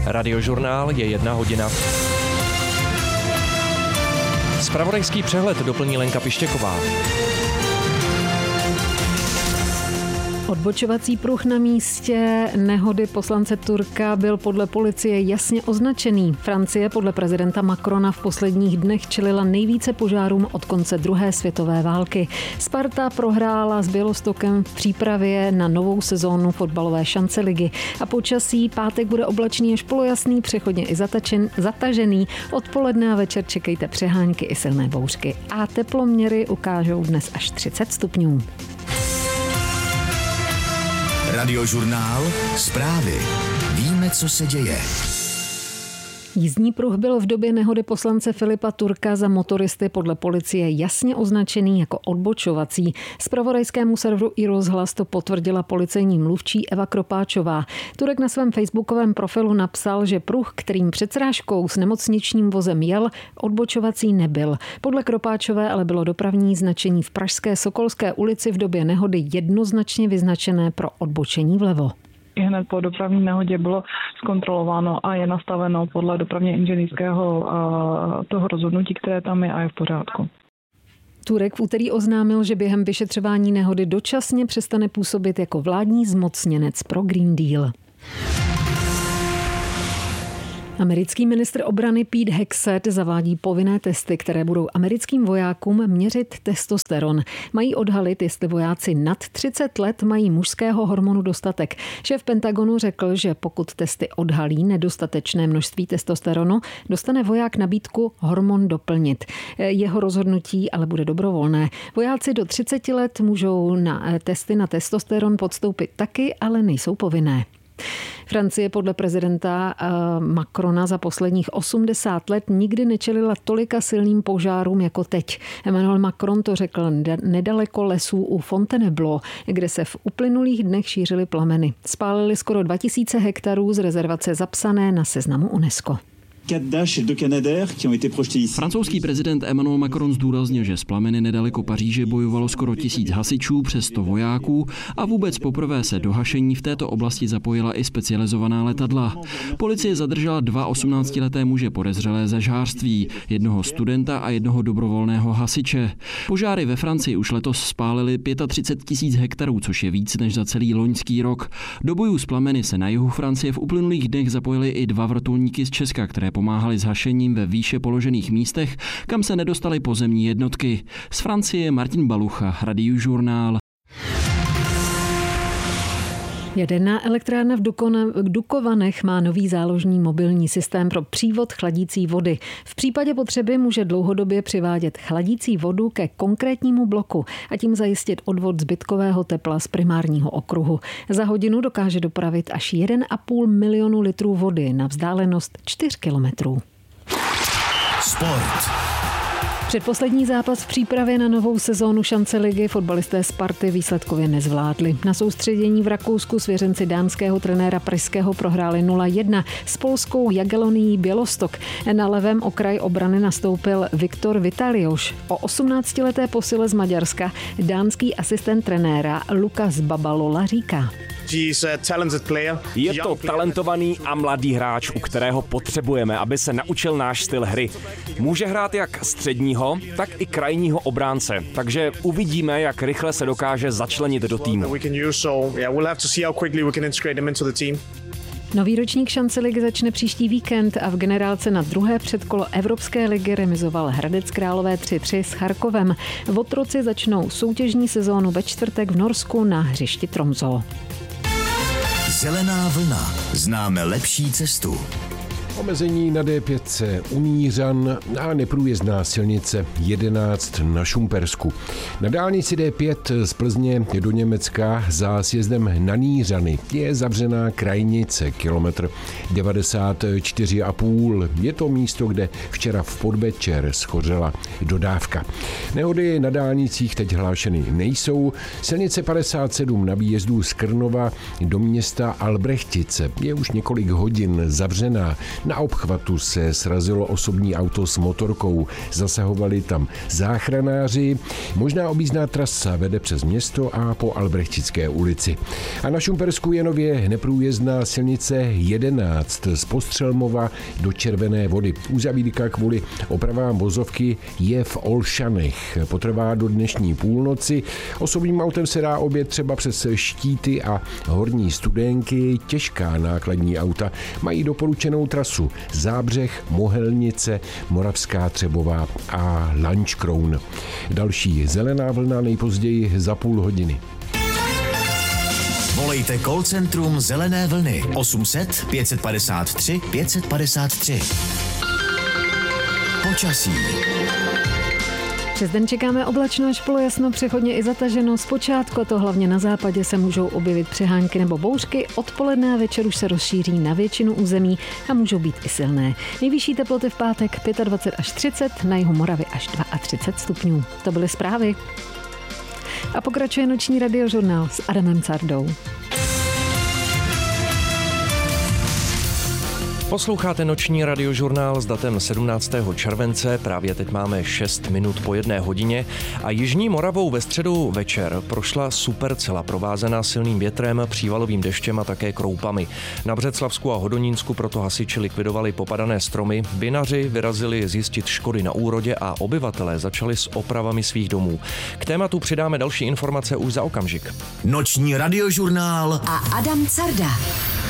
Radiožurnál je 1 hodina. Zpravodajský přehled doplní Lenka Pištěková. Odbočovací pruh na místě nehody poslance Turka byl podle policie jasně označený. Francie podle prezidenta Macrona v posledních dnech čelila nejvíce požárům od konce druhé světové války. Sparta prohrála s Bělostokem v přípravě na novou sezónu fotbalové šanceligy. A počasí pátek bude oblačný až polojasný, přechodně i zatažený. Odpoledne a večer čekejte přehánky i silné bouřky. A teploměry ukážou dnes až 30 stupňů. Radiožurnál, zprávy. Víme, co se děje. Jízdní pruh byl v době nehody poslance Filipa Turka za motoristy podle policie jasně označený jako odbočovací. Zpravodajskému serveru iRozhlas to potvrdila policejní mluvčí Eva Kropáčová. Turek na svém facebookovém profilu napsal, že pruh, kterým před srážkou s nemocničním vozem jel, odbočovací nebyl. Podle Kropáčové ale bylo dopravní značení v pražské Sokolské ulici v době nehody jednoznačně vyznačené pro odbočení vlevo. I hned po dopravní nehodě bylo zkontrolováno a je nastaveno podle dopravně inženýrského toho rozhodnutí, které tam je a je v pořádku. Turek v úterý oznámil, že během vyšetřování nehody dočasně přestane působit jako vládní zmocněnec pro Green Deal. Americký ministr obrany Pete Hegseth zavádí povinné testy, které budou americkým vojákům měřit testosteron. Mají odhalit, jestli vojáci nad 30 let mají mužského hormonu dostatek. Šéf Pentagonu řekl, že pokud testy odhalí nedostatečné množství testosteronu, dostane voják nabídku hormon doplnit. Jeho rozhodnutí ale bude dobrovolné. Vojáci do 30 let můžou na testy na testosteron podstoupit taky, ale nejsou povinné. Francie podle prezidenta Macrona za posledních 80 let nikdy nečelila tolika silným požárům jako teď. Emmanuel Macron to řekl nedaleko lesů u Fontainebleau, kde se v uplynulých dnech šířily plameny. Spálili skoro 2000 hektarů z rezervace zapsané na seznamu UNESCO. Francouzský prezident Emmanuel Macron zdůraznil, že z plameny nedaleko Paříže bojovalo skoro 1000 hasičů, přes 100 vojáků a vůbec poprvé se do hašení v této oblasti zapojila i specializovaná letadla. Policie zadržela 2 18leté muže podezřelé ze žhářství, jednoho studenta a jednoho dobrovolného hasiče. Požáry ve Francii už letos spálily 35 000 hektarů, což je víc než za celý loňský rok. Do bojů s plameny se na jihu Francie v uplynulých dnech zapojili i 2 vrtulníky z Česka, které pomáhali s hašením ve výše položených místech, kam se nedostaly pozemní jednotky. Z Francie Martin Balucha, Radiožurnál. Jaderná elektrárna v Dukovanech má nový záložní mobilní systém pro přívod chladící vody. V případě potřeby může dlouhodobě přivádět chladící vodu ke konkrétnímu bloku a tím zajistit odvod zbytkového tepla z primárního okruhu. Za hodinu dokáže dopravit až 1,5 milionu litrů vody na vzdálenost 4 kilometrů. Sport. Předposlední zápas v přípravě na novou sezónu šanceligy fotbalisté Sparty výsledkově nezvládli. Na soustředění v Rakousku svěřenci dánského trenéra Pražského prohráli 0-1 s polskou Jagiellonií Bělostok. Na levém okraji obrany nastoupil Viktor Vitalioš. O 18leté posile z Maďarska dánský asistent trenéra Lukas Babalola říká: Je to talentovaný a mladý hráč, u kterého potřebujeme, aby se naučil náš styl hry. Může hrát jak středního, tak i krajního obránce, takže uvidíme, jak rychle se dokáže začlenit do týmu. Nový ročník šanceligy začne příští víkend a v generálce na druhé předkolo Evropské ligy remizoval Hradec Králové 3-3 s Charkovem. Votroci začnou soutěžní sezónu ve čtvrtek v Norsku na hřišti Tromsø. Zelená vlna. Známe lepší cestu. Omezení na D5 u Nířan a neprůjezdná silnice 11 na Šumpersku. Na dálnici D5 z Plzně do Německa za sjezdem na Nířany je zavřená krajnice kilometr 94,5. Je to místo, kde včera v podvečer schořela dodávka. Nehody na dálnicích teď hlášeny nejsou. Silnice 57 na výjezdu z Krnova do města Albrechtice je už několik hodin zavřená. Na obchvatu se srazilo osobní auto s motorkou. Zasahovali tam záchranáři. Možná objízdná trasa vede přes město a po Albrechtické ulici. A na Šumpersku je nově neprůjezdná silnice 11 z Postřelmova do Červené Vody. Uzavírka kvůli opravám vozovky je v Olšanech. Potrvá do dnešní půlnoci. Osobním autem se dá objet třeba přes Štíty a Horní Studenky. Těžká nákladní auta mají doporučenou trasu Zábřeh, Mohelnice, Moravská Třebová a Lanškroun. Další Zelená vlna nejpozději za půl hodiny. Volejte call centrum Zelené vlny 800 553 553. Počasí. Přes den čekáme oblačno až polojasno, přechodně i zataženo. Zpočátku, to hlavně na západě, se můžou objevit přehánky nebo bouřky. Odpoledne a večer už se rozšíří na většinu území a můžou být i silné. Nejvyšší teploty v pátek 25 až 30, na jihu Moravy až 32 stupňů. To byly zprávy. A pokračuje noční radiožurnál s Adamem Cardou. Posloucháte noční radiožurnál s datem 17. července, právě teď máme 6 minut po 1 hodině a jižní Moravou ve středu večer prošla supercela provázená silným větrem, přívalovým deštěm a také kroupami. Na Břeclavsku a Hodonínsku proto hasiči likvidovali popadané stromy, vinaři vyrazili zjistit škody na úrodě a obyvatelé začali s opravami svých domů. K tématu přidáme další informace už za okamžik. Noční radiožurnál a Adam Carda.